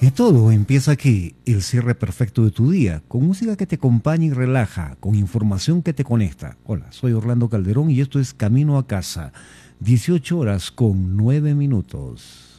Y todo empieza aquí, el cierre perfecto de tu día, con música que te acompaña y relaja, con información que te conecta. Hola, soy Orlando Calderón y esto es Camino a Casa, 18 horas con 9 minutos.